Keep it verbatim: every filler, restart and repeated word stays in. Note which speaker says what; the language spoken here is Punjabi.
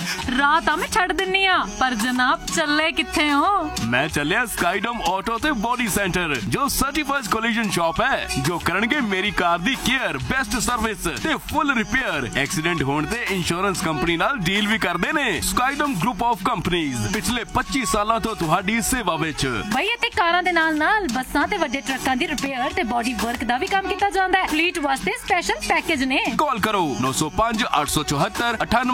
Speaker 1: ਰਾਹ ਤਾਂ ਮੈਂ ਛੱਡ ਦਿੰਨੀ ਆ, ਪਰ ਜਨਾਬ ਚੱਲੇ ਕਿੱਥੇ ਹੋ?
Speaker 2: ਮੈਂ ਚੱਲਿਆ ਸਕਾਈਡਮ ਆਟੋ ਤੇ ਬੋਡੀ ਸੈਂਟਰ, ਜੋ ਸਰਟੀਫਾਈਡ ਕੋਲੀਜਨ ਸ਼ਾਪ ਹੈ, ਜੋ ਕਰਨਗੇ ਮੇਰੀ ਕਾਰ ਦੀ ਕੇਅਰ, ਬੈਸਟ ਸਰਵਿਸ ਤੇ ਫੁੱਲ ਰਿਪੇਅਰ। ਐਕਸੀਡੈਂਟ ਹੋਣ ਤੇ ਇੰਸ਼ੋਰੈਂਸ ਕੰਪਨੀ ਨਾਲ ਡੀਲ ਵੀ ਕਰਦੇ ਨੇ। ਸਕਾਈਡਮ ਗਰੁੱਪ ਆਫ ਕੰਪਨੀਜ਼ ਪਿਛਲੇ ਪੱਚੀ ਸਾਲਾਂ ਤੋਂ ਤੁਹਾਡੀ ਸੇਵਾ ਵਿੱਚ।
Speaker 1: ਬਈ ਇੱਥੇ ਕਾਰਾਂ ਦੇ ਨਾਲ ਨਾਲ ਬੱਸਾਂ ਤੇ ਵੱਡੇ ਟਰੱਕਾਂ ਦੀ ਰਿਪੇਅਰ ਤੇ ਬੋਡੀ ਵਰਕ ਦਾ ਵੀ ਕੰਮ ਕੀਤਾ ਜਾਂਦਾ ਹੈ। ਫਲੀਟ ਵਾਸਤੇ ਸਪੈਸ਼ਲ ਪੈਕੇਜ ਨੇ।
Speaker 2: ਕਾਲ ਕਰੋ ਨੌ ਸੌ ਪੰਜ ਅੱਠ ਸੌ ਚੌਹੱਤਰ ਅਠਾਨਵੇਂ